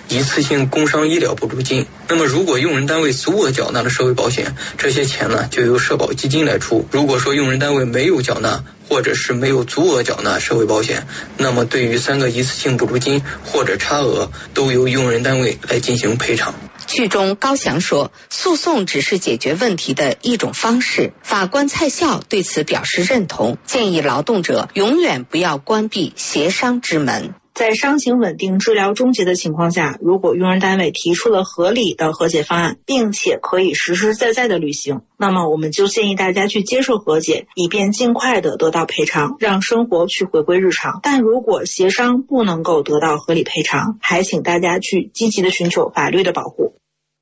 一次性工伤医疗补助金。那么如果用人单位足额缴纳的社会保险，这些钱呢就由社保基金来出。如果说用人单位没有缴纳，或者是没有足额缴纳社会保险，那么对于3个一次性补助金或者差额，都由用人单位来进行赔偿。 剧中高翔说，诉讼只是解决问题的一种方式。法官蔡笑对此表示认同，建议劳动者永远不要关闭协商之门。 在伤情稳定、治疗终结的情况下，如果用人单位提出了合理的和解方案，并且可以实实在在的履行，那么我们就建议大家去接受和解，以便尽快的得到赔偿，让生活去回归日常。但如果协商不能够得到合理赔偿，还请大家去积极的寻求法律的保护。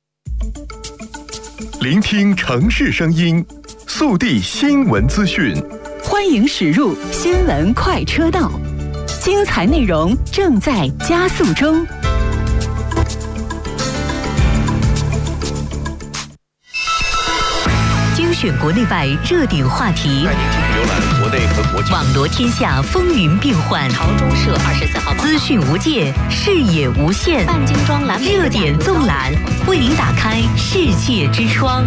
聆听城市声音，速递新闻资讯， 欢迎驶入新闻快车道，精彩内容正在加速中。精选国内外热点话题， 带您继续浏览国内和国际， 网罗天下风云变幻。 朝中社24号资讯无界，视野无限。 半精装蓝莓热点纵览，为您打开世界之窗。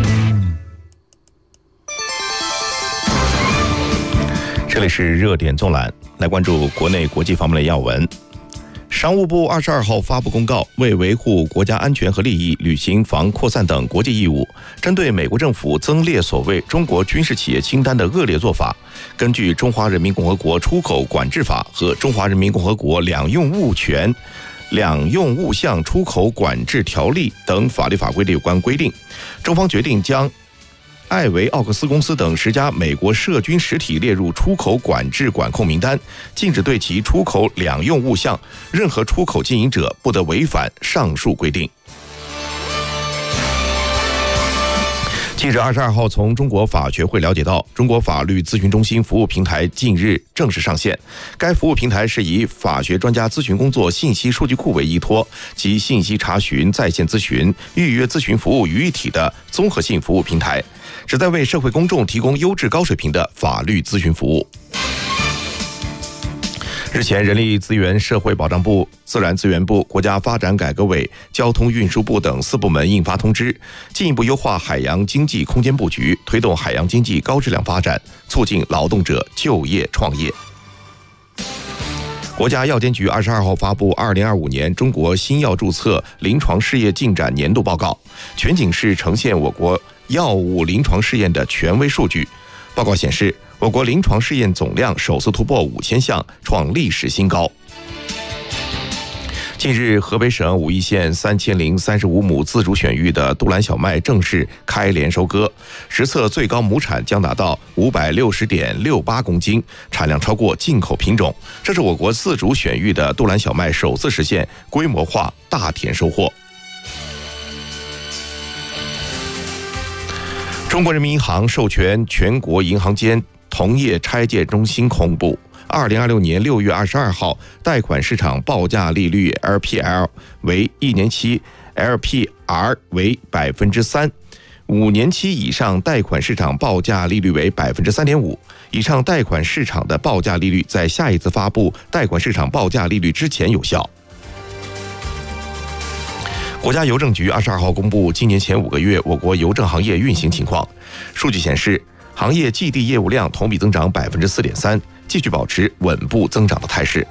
这里是热点纵览，来关注国内国际方面的要闻。商务部22号发布公告，为维护国家安全和利益，履行防扩散等国际义务，针对美国政府增列所谓中国军事企业清单的恶劣做法，根据《中华人民共和国出口管制法》和《中华人民共和国两用物项出口管制条例》等法律法规的有关规定，中方决定将艾维奥克斯公司等10家美国涉军实体列入出口管制管控名单，禁止对其出口两用物项，任何出口经营者不得违反上述规定。记者22号从中国法学会了解到，中国法律咨询中心服务平台近日正式上线。该服务平台是以法学专家咨询工作信息数据库为依托，及信息查询、在线咨询、预约咨询服务于一体的综合性服务平台，旨在为社会公众提供优质高水平的法律咨询服务。日前，人力资源社会保障部、自然资源部、国家发展改革委、交通运输部等4部门印发通知，进一步优化海洋经济空间布局，推动海洋经济高质量发展，促进劳动者就业创业。国家药监局22号发布2025年中国新药注册临床试验进展年度报告，全景式呈现我国药物临床试验的权威数据。报告显示，我国临床试验总量首次突破5000项，创历史新高。近日，河北省武义县3035亩自主选育的杜兰小麦正式开镰收割，实测最高亩产将达到560.68公斤，产量超过进口品种。这是我国自主选育的杜兰小麦首次实现规模化大田收获。中国人民银行授权全国银行间同业拆借中心公布，2026年6月22号，贷款市场报价利率 LPR 为1年期 LPR 为 3%，5年期以上贷款市场报价利率为 3.5%， 以上贷款市场的报价利率在下一次发布贷款市场报价利率之前有效。国家邮政局22号公布今年前5个月我国邮政行业运行情况，数据显示，行业季地业务量同比增长 4.3%， 继续保持稳步增长的态势。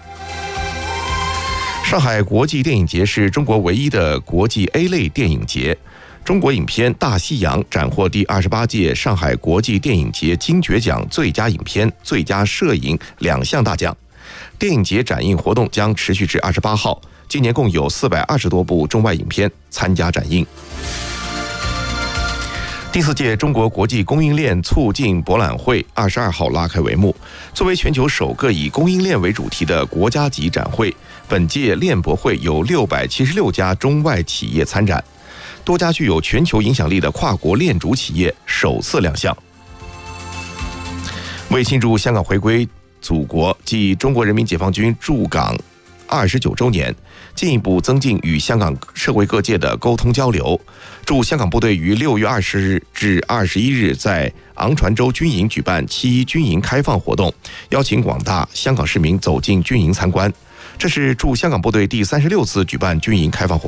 上海国际电影节是中国唯一的国际 A 类电影节，中国影片《大西洋》斩获第28届上海国际电影节金爵奖最佳影片、最佳摄影2项大奖。电影节展映活动将持续至28号，今年共有420多部中外影片参加展映。第4届中国国际供应链促进博览会22号拉开帷幕。作为全球首个以供应链为主题的国家级展会，本届链博会有676家中外企业参展，多家具有全球影响力的跨国链主企业首次亮相。为庆祝香港回归祖国暨中国人民解放军驻港29周年，进一步增进与香港社会各界的沟通交流，驻香港部队于6月20日至21日在昂船洲军营举办7.1军营开放活动，邀请广大香港市民走进军营参观。这是驻香港部队第36次举办军营开放活动。